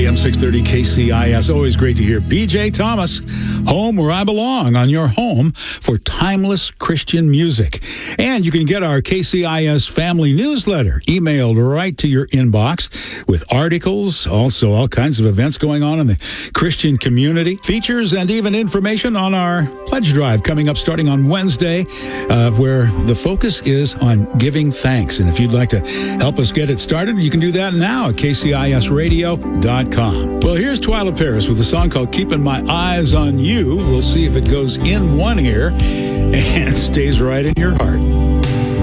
AM 630 KCIS. Always great to hear BJ Thomas, home where I belong, on your home for timeless Christian music. And you can get our KCIS family newsletter emailed right to your inbox with articles, also all kinds of events going on in the Christian community, features, and even information on our pledge drive coming up starting on Wednesday, where the focus is on giving thanks. And if you'd like to help us get it started, you can do that now at kcisradio.com. Well, here's Twyla Paris with a song called Keeping My Eyes on You. We'll see if it goes in one ear and stays right in your heart.